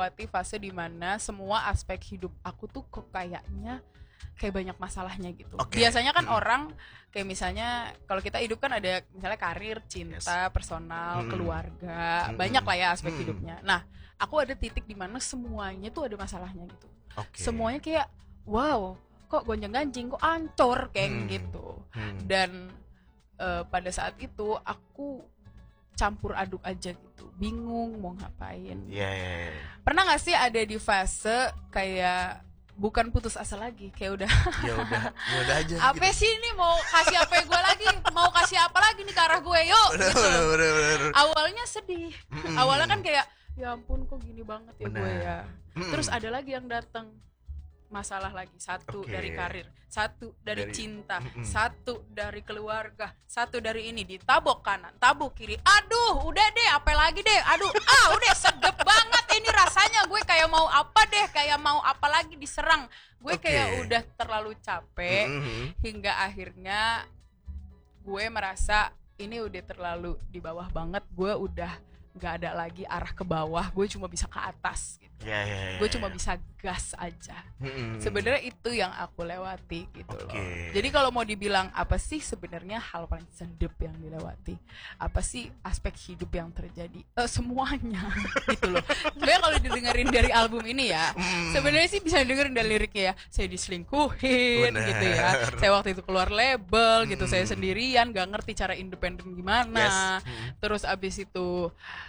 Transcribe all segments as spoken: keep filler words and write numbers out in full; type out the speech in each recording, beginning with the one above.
melewati fase dimana semua aspek hidup aku tuh kok kayaknya kayak banyak masalahnya gitu. Okay. Biasanya kan hmm. orang kayak misalnya kalau kita hidup kan ada misalnya karir, cinta, yes. personal, hmm. keluarga, hmm. banyak lah ya aspek hmm. hidupnya. Nah, aku ada titik di mana semuanya tuh ada masalahnya gitu. Okay. Semuanya kayak wow, kok gonjang-ganjing, kok ancur kayak hmm. gitu. Hmm. Dan uh, pada saat itu aku campur aduk aja gitu, bingung mau ngapain. Yeah, yeah, yeah. Pernah nggak sih ada di fase kayak bukan putus asa lagi, kayak udah ya udah ya udah aja apa gitu. Sih ini mau kasih apa gue lagi, mau kasih apa lagi nih ke arah gue, yuk bener, gitu. Bener, bener, bener. Awalnya sedih, mm-mm. awalnya kan kayak ya ampun kok gini banget ya bener. Gue ya. Mm-mm. Terus ada lagi yang datang masalah lagi, satu okay. dari karir, satu dari, dari cinta, mm-mm. satu dari keluarga, satu dari ini, ditabok kanan, tabok kiri, aduh udah deh apa lagi deh, aduh ah udah sedep banget ini rasanya, gue kayak mau apa deh, kayak mau apa lagi diserang, gue okay. kayak udah terlalu capek, mm-hmm. hingga akhirnya gue merasa ini udah terlalu di bawah banget, gue udah gak ada lagi arah ke bawah, gue cuma bisa ke atas gitu. Yeah, yeah, yeah, gue cuma yeah. bisa gas aja. Mm-hmm. Sebenarnya itu yang aku lewati gitu okay. loh. Jadi kalau mau dibilang apa sih sebenarnya hal paling sedep yang dilewati? Apa sih aspek hidup yang terjadi? Uh, semuanya gitu loh. Sebenarnya kalau didengerin dari album ini ya, mm. sebenarnya sih bisa dengerin dari liriknya ya. Saya diselingkuhin Bener. Gitu ya. Saya waktu itu keluar label gitu, mm. saya sendirian, gak ngerti cara independen gimana. Yes. Mm. Terus abis itu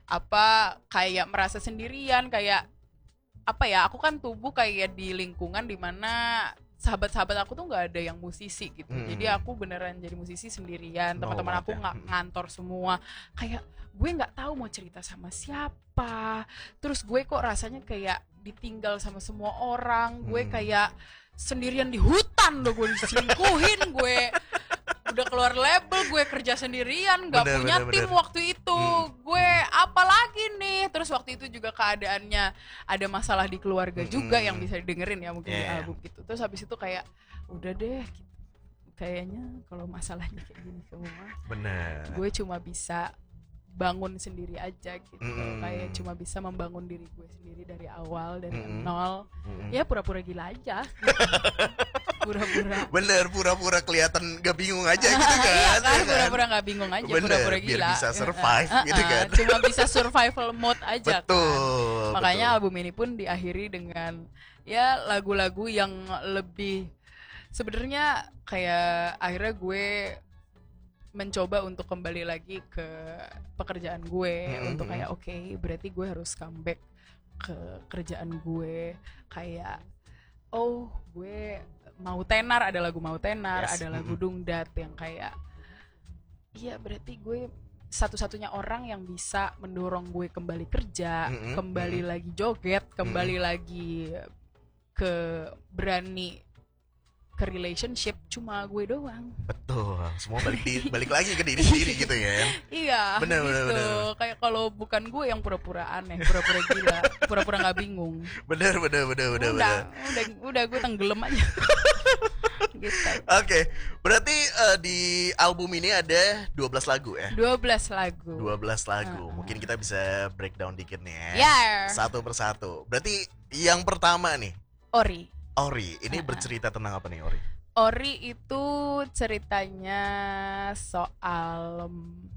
apa kayak merasa sendirian, kayak apa ya, aku kan tumbuh kayak di lingkungan dimana sahabat-sahabat aku tuh nggak ada yang musisi gitu, hmm. jadi aku beneran jadi musisi sendirian, teman-teman aku nggak ya. Ngantor semua, kayak gue nggak tahu mau cerita sama siapa, terus gue kok rasanya kayak ditinggal sama semua orang, gue hmm. kayak sendirian di hutan loh, gue diselingkuhin, gue udah keluar label, gue kerja sendirian, gak bener, punya bener, tim bener. Waktu itu, hmm. gue apa lagi nih, terus waktu itu juga keadaannya ada masalah di keluarga hmm. juga yang bisa didengerin ya mungkin yeah. di album gitu, terus habis itu kayak udah deh, kayaknya kalau masalahnya kayak gini semua, bener. Gue cuma bisa bangun sendiri aja gitu, mm. kayak cuma bisa membangun diri gue sendiri dari awal, dari mm. nol, mm. ya pura-pura gila aja, gitu. pura-pura. Bener, pura-pura kelihatan gak bingung aja gitu kan? Iya kan, pura-pura gak bingung aja, bener, pura-pura gila. Biar bisa survive uh, uh, gitu kan? Cuma bisa survival mode aja. Betul. Kan. Makanya betul. album ini pun diakhiri dengan ya lagu-lagu yang lebih, sebenarnya kayak akhirnya gue mencoba untuk kembali lagi ke pekerjaan gue, mm-hmm. untuk kayak oke, okay, berarti gue harus comeback ke kerjaan gue, kayak oh gue mau tenar, ada lagu mau tenar, yes. ada lagu mm-hmm. dungdat yang kayak iya berarti gue satu-satunya orang yang bisa mendorong gue kembali kerja, mm-hmm. kembali mm-hmm. lagi joget, kembali mm-hmm. lagi ke berani ke relationship, cuma gue doang. Betul, semua balik di, balik lagi ke diri sendiri gitu ya. Iya, bener, gitu. Bener, bener. Kayak kalau bukan gue yang pura-pura aneh, pura-pura gila, pura-pura nggak bingung. Bener, bener, bener, bener. Udah, bener. udah, udah gue tenggelam aja. Gitu. Oke, okay. Berarti uh, di album ini ada dua belas lagu ya? dua belas lagu. dua belas lagu. Uh-huh. Mungkin kita bisa breakdown dikit nih ya. Yeah. Satu persatu. Berarti yang pertama nih. Ori. Ori, ini uh-huh. bercerita tentang apa nih Ori? Ori itu ceritanya soal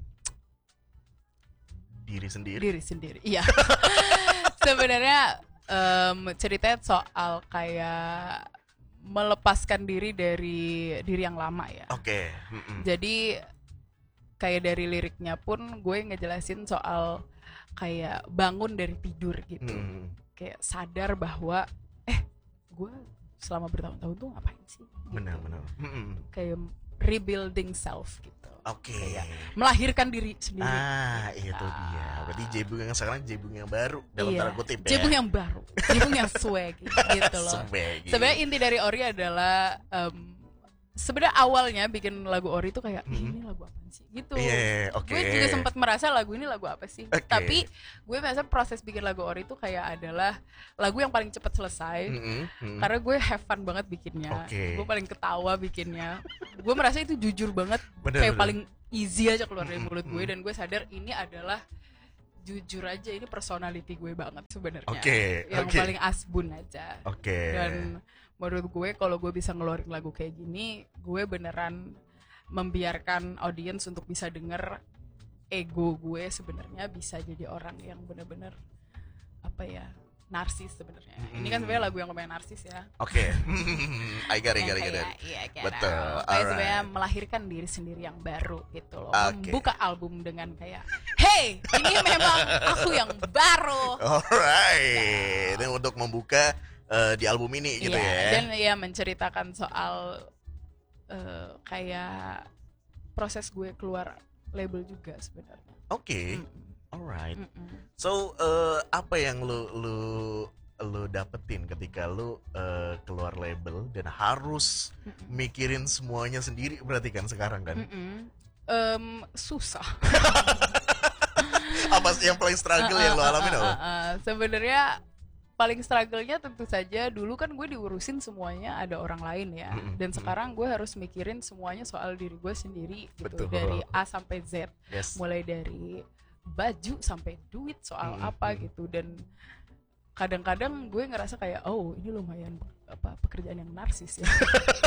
diri sendiri. Diri sendiri, iya. Sebenarnya um, ceritanya soal kayak melepaskan diri dari diri yang lama ya. Oke. Okay. Jadi kayak dari liriknya pun gue ngejelasin soal kayak bangun dari tidur gitu, mm. kayak sadar bahwa eh gue selama bertahun-tahun tuh ngapain sih? Gitu. Benar-benar. Mm-hmm. Kayak rebuilding self gitu. Oke. Okay. Kayak melahirkan diri sendiri. Ah, itu ah. dia. Berarti Jebung yang sekarang Jebung yang baru dalam iya. tanda kutip ya. Jebung yang baru. Jebung yang swag gitu loh. Swag. Sebenarnya inti dari Ori adalah um, sebenarnya awalnya bikin lagu Ori itu kayak mm-hmm. ini lagu apa sih gitu. Yeah, okay. Gue juga sempat merasa lagu ini lagu apa sih. Okay. Tapi gue merasa proses bikin lagu Ori itu kayak adalah lagu yang paling cepat selesai. Mm-hmm. Mm-hmm. Karena gue have fun banget bikinnya. Okay. Gue paling ketawa bikinnya. Gue merasa itu jujur banget. Bener, kayak bener. Paling easy aja keluar dari mulut gue, dan gue sadar ini adalah jujur aja ini personality gue banget sebenarnya. Oke, Yang oke. paling asbun aja. Oke. Dan menurut gue kalau gue bisa ngeluarin lagu kayak gini, gue beneran membiarkan audiens untuk bisa denger ego gue sebenarnya bisa jadi orang yang bener-bener apa ya, narsis sebenarnya. Hmm. Ini kan sebenarnya lagu yang lumayan narsis ya. Oke. I got it, Yang got it, got kayak, it. iya, kayak Betul, kayak alright. sebenarnya melahirkan diri sendiri yang baru gitu loh. Oke. Membuka album dengan kayak, hey, ini memang aku yang baru. Alright. Ini untuk membuka eh, di album ini gitu Iya, ya. dan ya menceritakan soal eh, kayak proses gue keluar label juga sebenarnya. Oke. Mm-mm. Alright. Mm-mm. So, eh, apa yang lu lu lu dapetin ketika lu eh, keluar label dan harus Mm-mm. mikirin semuanya sendiri berarti kan sekarang kan? Mm-mm. Em, susah. Apa sih yang paling struggle yang lu alamin Uh, uh, apa? uh, uh. Sebenarnya paling struggle-nya tentu saja dulu kan gue diurusin semuanya ada orang lain ya. Mm-mm, Dan mm-mm. sekarang gue harus mikirin semuanya soal diri gue sendiri gitu. Betul. Dari A sampai Z. Yes. Mulai dari baju sampai duit soal Mm-mm, apa mm. gitu. Dan kadang-kadang gue ngerasa kayak oh ini lumayan apa pekerjaan yang narsis ya.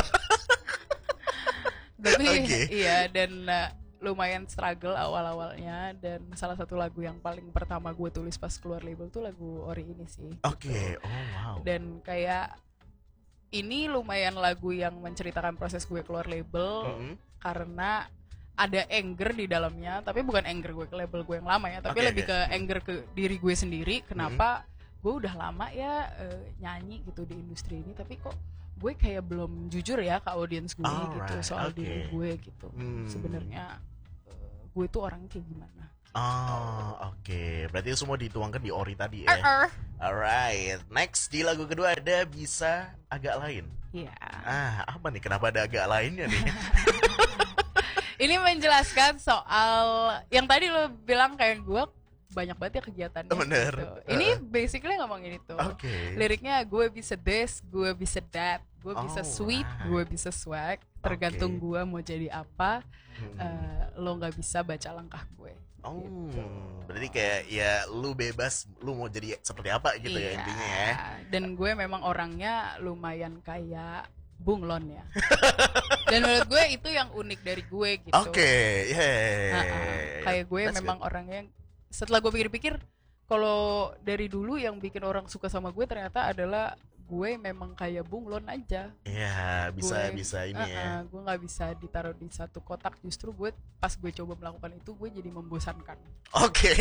Tapi Oke. iya dan uh, lumayan struggle awal-awalnya. Dan salah satu lagu yang paling pertama gue tulis pas keluar label tuh lagu Ori ini sih. Oke. gitu. Oh wow. Dan kayak ini lumayan lagu yang menceritakan proses gue keluar label. Mm-mm. Karena ada anger di dalamnya, tapi bukan anger gue ke label gue yang lama ya, tapi Oke, lebih oke. ke anger ke diri gue sendiri. Kenapa gue udah lama ya eh, nyanyi gitu di industri ini, tapi kok gue kayak belum jujur ya ke audiens gue gitu Alright, soal oke. diri gue gitu. Hmm. Sebenarnya eh, gue tuh orang kayak gimana? Oh, oke. Berarti semua dituangkan di Ori tadi ya. Er-er. Alright. Next di lagu kedua ada Bisa Agak Lain. Iya. Ah, apa nih? Kenapa ada agak lainnya nih? Ini menjelaskan soal yang tadi lo bilang kayak gue banyak banget ya kegiatannya. Bener. Gitu. Ini basically ngomongin itu. Oke. Liriknya gue bisa this, gue bisa that, gue bisa Oh, sweet, right. gue bisa swag. Tergantung Oke. gue mau jadi apa. Hmm. eh, lo nggak bisa baca langkah gue. Oh, gitu. berarti kayak ya lu bebas, lu mau jadi seperti apa gitu ya Iya. intinya ya. Dan gue memang orangnya lumayan kayak bunglon ya. Dan menurut gue itu yang unik dari gue gitu. Oke, yeah. Nah, kayak gue That's memang good. orangnya setelah gue pikir-pikir kalau dari dulu yang bikin orang suka sama gue ternyata adalah gue memang kayak bunglon aja. Iya, bisa Gue- bisa ini ya. Uh-uh, gue nggak bisa ditaruh di satu kotak. Justru gue pas gue coba melakukan itu gue jadi membosankan. Oke.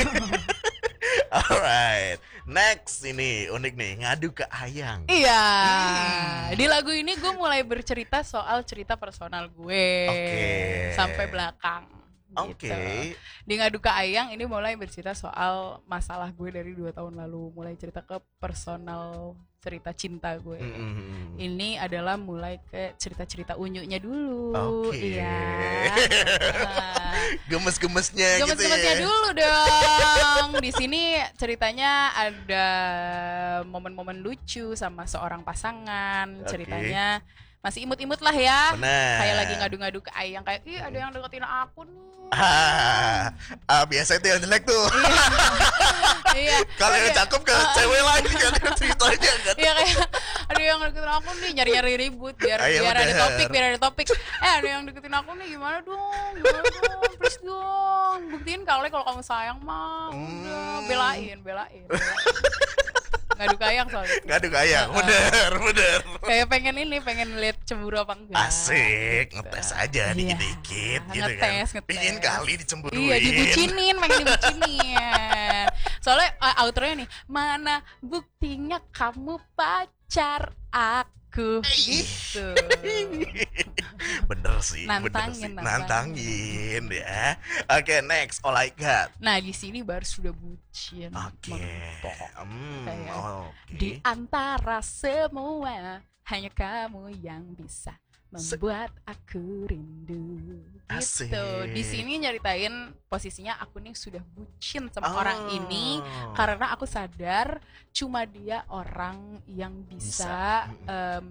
Alright. Next ini unik nih, Ngadu ke Ayang. Iya. Hmm. Di lagu ini gue mulai bercerita soal cerita personal gue Oke. sampai belakang. Oke. Gitu. Di Ngadu ke Ayang ini mulai bercerita soal masalah gue dari dua tahun lalu. Mulai cerita ke personal cerita cinta gue. Mm-mm. Ini adalah mulai ke cerita-cerita unyunya dulu. Oke. Iya. Gemes-gemesnya gitu ya. Gemes-gemesnya dulu dong. Di sini ceritanya ada momen-momen lucu sama seorang pasangan. Oke. Ceritanya masih imut-imut lah ya. Benar. Kayak lagi ngadu-ngadu ke Ayang kayak, ih ada yang deketin aku nih. Ah, ah, biasa itu yang jelek tuh. Iya. Kalau yang Kayak- cakep ke cewek lagi kan ceritanya kan. Iya kayak ada yang deketin aku nih, nyari-nyari ribut biar Ah, iya biar ada bener. topik, biar ada topik. Eh ada yang deketin aku nih, gimana dong? Gimana dong? Please dong. Buktiin kali kalau kamu sayang mah. Udah, Hmm. belain, belain. belain. Ngadu ke Ayang soalnya. Ngadu ke Ayang, Uh-uh. bener bener. Kayak pengen ini, pengen lihat cemburu apa enggak. Asik, ngetes aja Iya, dikit-dikit gitu ngetes, kan. ngetes. Pingin kali dicemburuin. Iya, dibucinin, pengen dibucinin. Soalnya uh, outronya nih, mana buktinya kamu pacar aku gitu. Bener sih, bener Nantangin, sih. nantangin. Nantangin ya. Oke, next, All I Got. Nah, di sini baru sudah bucin. Oke. mentok. Hmm, Kayak oh, oke. Di antara semua, hanya kamu yang bisa membuat aku rindu. Asik. Gitu. Di sini nyeritain posisinya aku nih sudah bucin sama Oh. orang ini karena aku sadar cuma dia orang yang bisa, Bisa. em,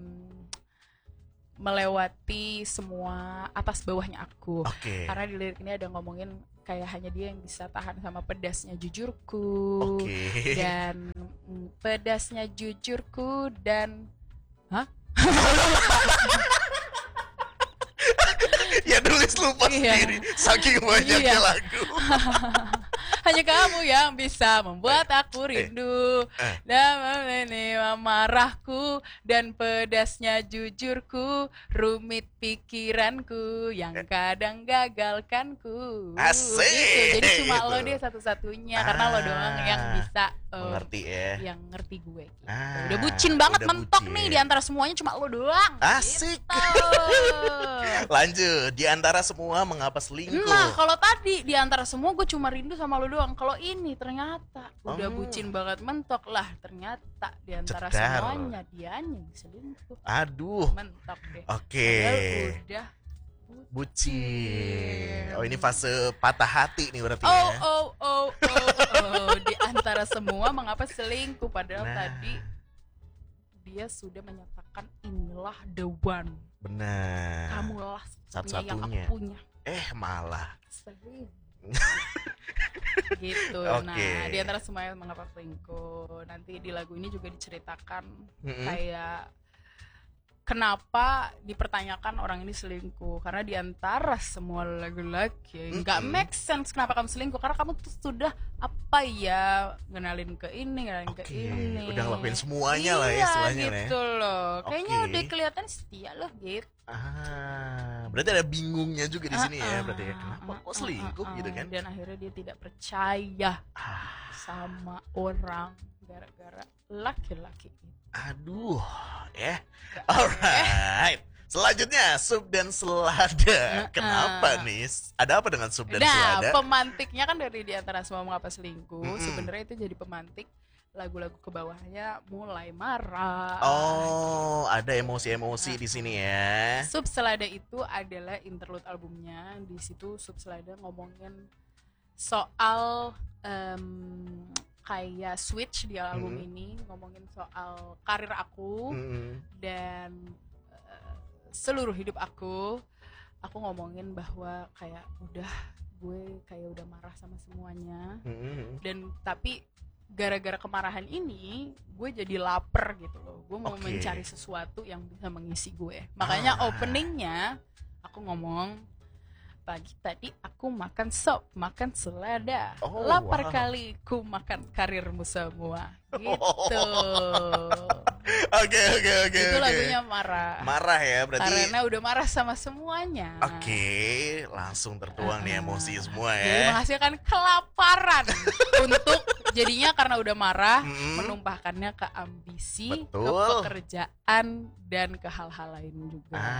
melewati semua atas bawahnya aku. Oke. Karena di lirik ini ada ngomongin kayak hanya dia yang bisa tahan sama pedasnya jujurku. Oke. Dan mm, pedasnya jujurku dan hah? Ya nulis lupa Iya. sendiri, saking banyaknya Iya. lagu. Hanya kamu yang bisa membuat aku Eh, rindu eh. dan ini marahku dan pedasnya jujurku, rumit pikiranku yang kadang gagalkanku. Asik. Gitu. Jadi cuma lo Gitu. deh satu-satunya karena lo doang yang Ah, bisa eh, mengerti ya. yang ngerti gue. Gitu. Ah, Udah bucin banget, udah mentok bucin. nih di antara semuanya cuma lo doang. Asik. Gitu. Lanjut, di antara semua mengapa selingkuh? Nah, kalau tadi di antara semua gue cuma rindu sama lo doang. Kalau ini ternyata udah Oh. bucin banget, mentok lah. Ternyata di antara Cedar. semuanya dianya yang selingkuh. Aduh, Mentok deh. oke. Padahal udah Bucin. Oh, ini fase patah hati nih berarti Oh, ya. oh, oh, oh, oh. Di antara semua mengapa selingkuh? Padahal Nah. tadi dia sudah menyatakan inilah the one. Benar. Kamulah satunya yang Satu-satunya. aku punya. Eh, malah. Selingkuh. Gitu. Oke. Nah, di antara semuanya mengapa selingkuh. Nanti di lagu ini juga diceritakan Mm-mm. kayak kenapa dipertanyakan orang ini selingkuh. Karena di antara semua laki-laki nggak Mm-mm. make sense kenapa kamu selingkuh. Karena kamu tuh sudah apa ya, ngenalin ke ini, ngenalin ke Oke, ini. udah ngelakuin semuanya lah ya Iya, istilahnya lah ya. gitu loh. Kayaknya Oke. udah kelihatan setia loh gitu. Ah, berarti ada bingungnya juga di sini ya, Ah, berarti ya. ah, Kenapa ah, kok ah, selingkuh ah, gitu ah. kan? Dan akhirnya dia tidak percaya Ah, sama orang gara-gara laki-laki itu. aduh, ya. Alright. Selanjutnya, sup dan selada. Nah, Kenapa ah. nih? Ada apa dengan sup dan Nah, selada? pemantiknya kan dari di antara semua mengapa selingkuh. Mm-mm. Sebenarnya itu jadi pemantik lagu-lagu ke bawahnya mulai marah. Oh, ada emosi-emosi di sini ya. Sup Selada itu adalah interlude albumnya. Di situ Sup Selada ngomongin soal em, kayak switch di album Mm. ini, ngomongin soal karir aku Mm-mm. dan eh, seluruh hidup aku. Aku ngomongin bahwa kayak udah gue kayak udah marah sama semuanya, Mm-mm. dan tapi gara-gara kemarahan ini gue jadi lapar gitu loh. Gue mau Oke. mencari sesuatu yang bisa mengisi gue. Makanya Ah. openingnya aku ngomong, pagi tadi aku makan sop, makan selada, Oh, lapar wow. kali ku makan karirmu semua. Gitu. Oke, oke, oke. Itu oke. lagunya marah. Marah ya, berarti. Karena udah marah sama semuanya. Oke, langsung tertuang nih Ah. emosi semua Jadi ya. menghasilkan kelaparan untuk jadinya karena udah marah Mm-mm. menumpahkannya ke ambisi, ke Betul. pekerjaan dan ke hal-hal lain juga. Ah.